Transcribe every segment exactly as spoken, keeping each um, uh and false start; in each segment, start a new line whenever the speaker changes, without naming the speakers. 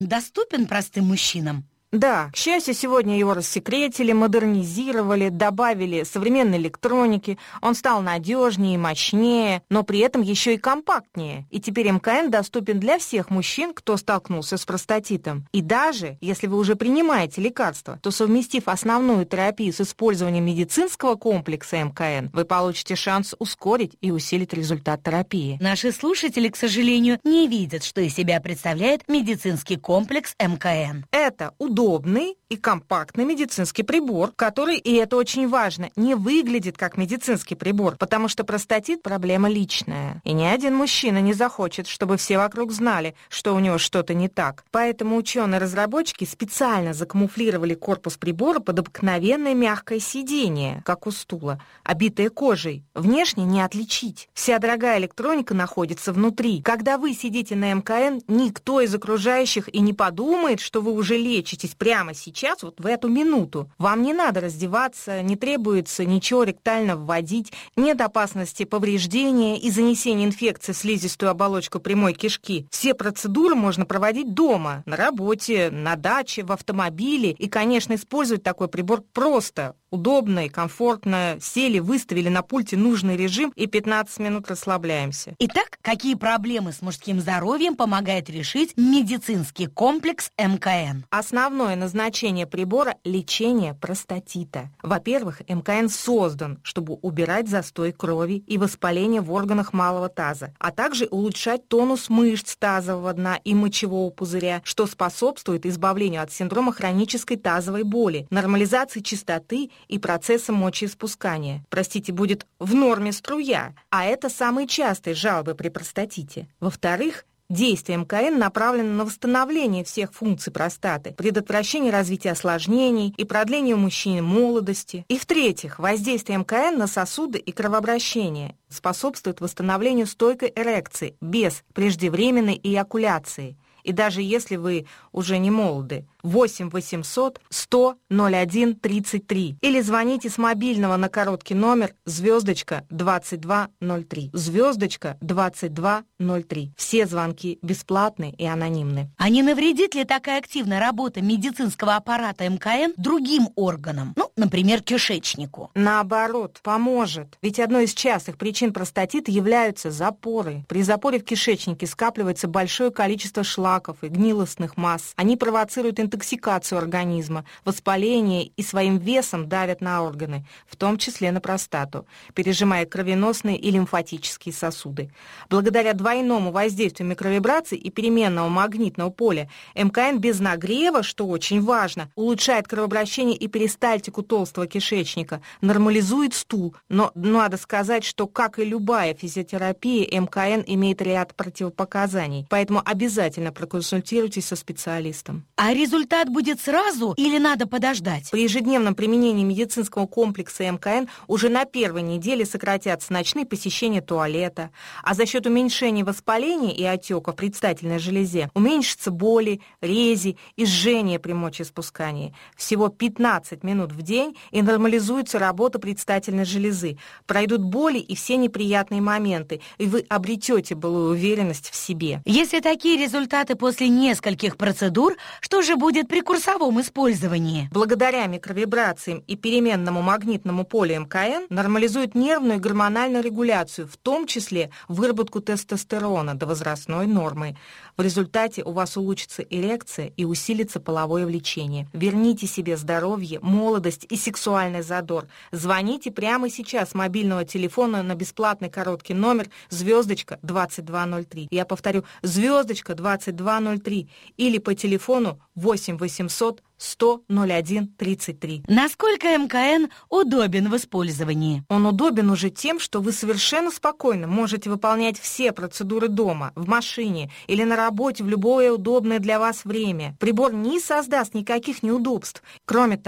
доступен простым мужчинам?
Да, к счастью, сегодня его рассекретили, модернизировали, добавили современной электроники. Он стал надежнее и мощнее, но при этом еще и компактнее. И теперь эм ка эн доступен для всех мужчин, кто столкнулся с простатитом. И даже если вы уже принимаете лекарства, то, совместив основную терапию с использованием медицинского комплекса эм ка эн, вы получите шанс ускорить и усилить результат терапии.
Наши слушатели, к сожалению, не видят, что из себя представляет медицинский комплекс эм ка эн.
Это удобно. Удобный и компактный медицинский прибор, который, и это очень важно, не выглядит как медицинский прибор, потому что простатит – проблема личная. И ни один мужчина не захочет, чтобы все вокруг знали, что у него что-то не так. Поэтому ученые-разработчики специально закамуфлировали корпус прибора под обыкновенное мягкое сиденье, как у стула, обитое кожей. Внешне не отличить. Вся дорогая электроника находится внутри. Когда вы сидите на эм ка эн, никто из окружающих и не подумает, что вы уже лечитесь прямо сейчас, вот в эту минуту. Вам не надо раздеваться, не требуется ничего ректально вводить, нет опасности повреждения и занесения инфекции в слизистую оболочку прямой кишки. Все процедуры можно проводить дома, на работе, на даче, в автомобиле. И, конечно, использовать такой прибор просто, удобно и комфортно. Сели, выставили на пульте нужный режим и пятнадцать минут расслабляемся.
Итак, какие проблемы с мужским здоровьем помогает решить медицинский комплекс эм ка эн?
Основное назначение прибора – лечение простатита. Во-первых, эм ка эн создан, чтобы убирать застой крови и воспаление в органах малого таза, а также улучшать тонус мышц тазового дна и мочевого пузыря, что способствует избавлению от синдрома хронической тазовой боли, нормализации чистоты и процесса мочеиспускания. Простите, будет в норме струя, а это самые частые жалобы при простатите. Во-вторых, действие эм ка эн направлено на восстановление всех функций простаты, предотвращение развития осложнений и продление у мужчин молодости. И в-третьих, воздействие эм ка эн на сосуды и кровообращение способствует восстановлению стойкой эрекции без преждевременной эякуляции. И даже если вы уже не молоды, восемь восемьсот сто ноль один тридцать три или звоните с мобильного на короткий номер звездочка двадцать два ноль три. Звездочка двадцать два ноль три. Все звонки бесплатны и анонимны.
А не навредит ли такая активная работа медицинского аппарата эм ка эн другим органам? Ну, например, кишечнику.
Наоборот, поможет. Ведь одной из частых причин простатита являются запоры. При запоре в кишечнике скапливается большое количество шлаков и гнилостных масс. Они провоцируют интоксикацию организма, воспаление и своим весом давят на органы, в том числе на простату, пережимая кровеносные и лимфатические сосуды. Благодаря двойному воздействию микровибраций и переменного магнитного поля эм ка эн без нагрева, что очень важно, улучшает кровообращение и перистальтику толстого кишечника, нормализует стул. Но надо сказать, что, как и любая физиотерапия, эм ка эн имеет ряд противопоказаний, поэтому обязательно проконсультируйтесь со специалистом.
А результат будет сразу или надо подождать?
При ежедневном применении медицинского комплекса эм ка эн уже на первой неделе сократятся ночные посещения туалета, а за счет уменьшения воспаления и отека в предстательной железе уменьшатся боли, рези и жжение при мочеиспускании. Всего пятнадцать минут в день и нормализуется работа предстательной железы. Пройдут боли и все неприятные моменты, и вы обретете былую уверенность в себе.
Если такие результаты после нескольких процедур, что же будет при курсовом использовании?
Благодаря микровибрациям и переменному магнитному полю эм ка эн нормализует нервную и гормональную регуляцию, в том числе выработку тестостерона до возрастной нормы. В результате у вас улучшится эрекция и усилится половое влечение. Верните себе здоровье, молодость и сексуальный задор. Звоните прямо сейчас с мобильного телефона на бесплатный короткий номер звездочка двадцать два ноль три. Я повторю, звездочка двадцать два ноль три или по телефону восемь восемьсот сто ноль один тридцать три.
Насколько эм ка эн удобен в использовании?
Он удобен уже тем, что вы совершенно спокойно можете выполнять все процедуры дома, в машине или на работе в любое удобное для вас время. Прибор не создаст никаких неудобств. Кроме того,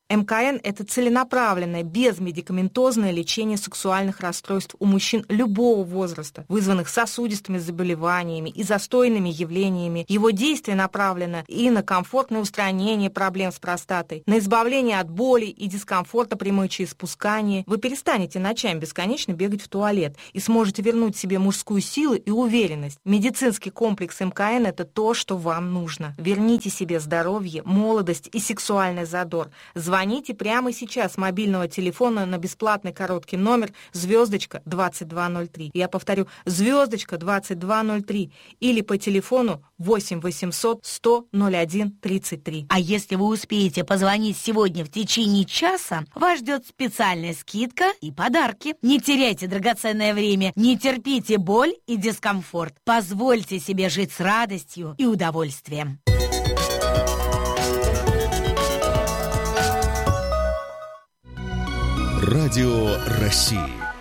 эм ка эн – это целенаправленное, безмедикаментозное лечение сексуальных расстройств у мужчин любого возраста, вызванных сосудистыми заболеваниями и застойными явлениями. Его действие направлено и на комфортное устранение проблем с простатой, на избавление от боли и дискомфорта при мочеиспускании. Вы перестанете ночами бесконечно бегать в туалет и сможете вернуть себе мужскую силу и уверенность. Медицинский комплекс эм ка эн – это то, что вам нужно. Верните себе здоровье, молодость и сексуальный задор. Звоните прямо сейчас с мобильного телефона на бесплатный короткий номер звездочка двадцать два ноль три. Я повторю, звездочка двадцать два ноль три. Или по телефону восемь восемьсот сто ноль один тридцать три.
А если вы успеете позвонить сегодня в течение часа, вас ждет специальная скидка и подарки. Не теряйте драгоценное время, не терпите боль и дискомфорт. Позвольте себе жить с радостью и удовольствием.
Радио России.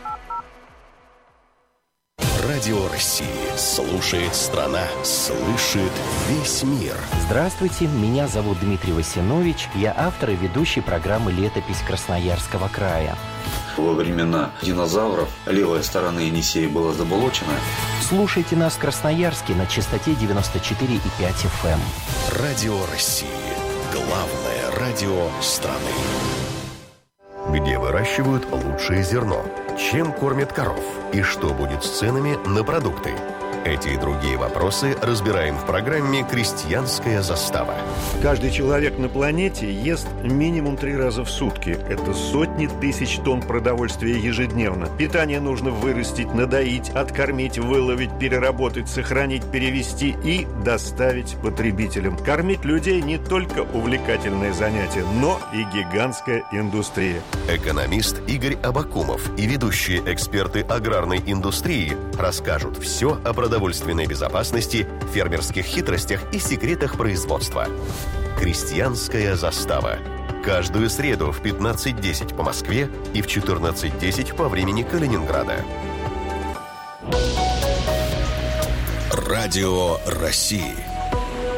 Радио России. Слушает страна, слышит весь мир.
Здравствуйте, меня зовут Дмитрий Васинович. Я автор и ведущий программы «Летопись Красноярского края».
Во времена динозавров левая сторона Енисея была заболочена.
Слушайте нас в Красноярске на частоте девяносто четыре и пять эф эм.
Радио России. Главное радио страны. Где выращивают лучшее зерно? Чем кормят коров? И что будет с ценами на продукты? Эти и другие вопросы разбираем в программе «Крестьянская застава».
Каждый человек на планете ест минимум три раза в сутки. Это сотни тысяч тонн продовольствия ежедневно. Питание нужно вырастить, надоить, откормить, выловить, переработать, сохранить, перевести и доставить потребителям. Кормить людей не только увлекательное занятие, но и гигантская индустрия.
Экономист Игорь Абакумов и ведущие эксперты аграрной индустрии расскажут все о продовольственной безопасности, фермерских хитростях и секретах производства. «Крестьянская застава». Каждую среду в пятнадцать десять по Москве и в четырнадцать десять по времени Калининграда. Радио России.